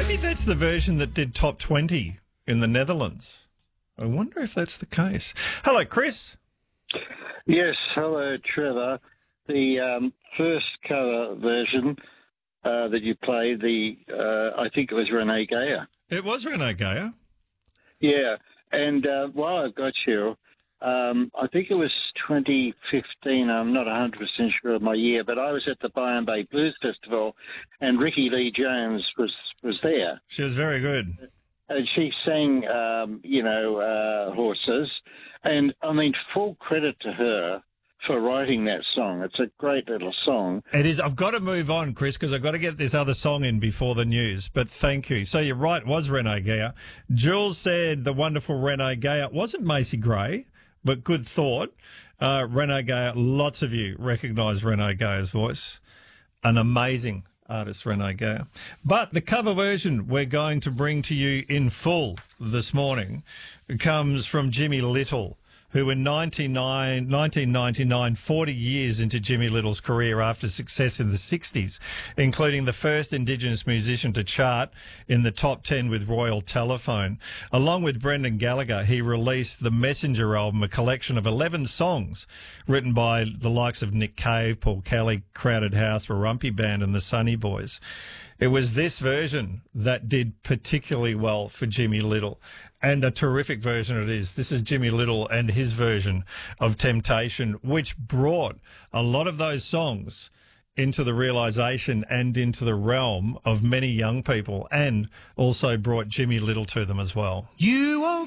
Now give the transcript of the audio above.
Maybe that's the version that did top 20 in the Netherlands. I wonder if that's the case. Hello, Chris. Yes, hello, Trevor. The first cover version that you played, I think it was Renee Geyer. It was Renee Geyer. Yeah, and while I've got you, I think it was 2015. I'm not 100% sure of my year, but I was at the Byron Bay Blues Festival, and Ricky Lee Jones was there. She was very good. And she sang, Horses. And, I mean, full credit to her for writing that song. It's a great little song. It is. I've got to move on, Chris, because I've got to get this other song in before the news. But thank you. So you're right, it was Renee Geyer. Jules said the wonderful Renee Geyer. It wasn't Macy Gray, but good thought. Renee Geyer, lots of you recognise Renee Geyer's voice. An amazing artist, Renee Geyer. But the cover version we're going to bring to you in full this morning comes from Jimmy Little, who in 1999, 40 years into Jimmy Little's career after success in the 60s, including the first Indigenous musician to chart in the top 10 with Royal Telephone. Along with Brendan Gallagher, he released the Messenger album, a collection of 11 songs written by the likes of Nick Cave, Paul Kelly, Crowded House, Warumpi Band and the Sunny Boys. It was this version that did particularly well for Jimmy Little, and a terrific version it is. This is Jimmy Little and his version of Temptation, which brought a lot of those songs into the realisation and into the realm of many young people, and also brought Jimmy Little to them as well. You won't